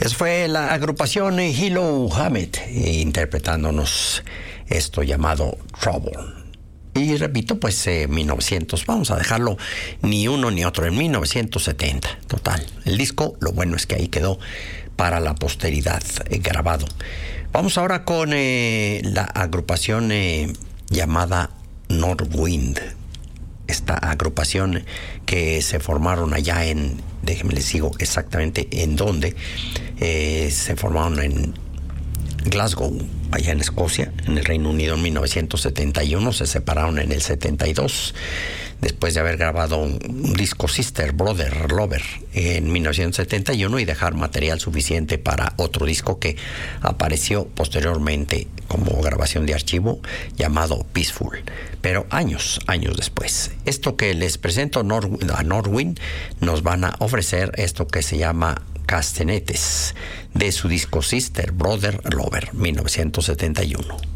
Eso fue la agrupación Hilo Hamed interpretándonos esto llamado Trouble. Y repito, pues 1900, vamos a dejarlo ni uno ni otro, en 1970, total. El disco, lo bueno es que ahí quedó para la posteridad grabado. Vamos ahora con la agrupación llamada Northwind. Esta agrupación que se formaron allá en, déjenme les digo exactamente en dónde, se formaron en Glasgow, allá en Escocia, en el Reino Unido en 1971, se separaron en el 72, después de haber grabado un disco Sister, Brother, Lover en 1971 y dejar material suficiente para otro disco que apareció posteriormente como grabación de archivo llamado Peaceful, pero años después. Esto que les presento a Northwind nos van a ofrecer esto que se llama Castanetes, de su disco Sister, Brother, Lover, 1971.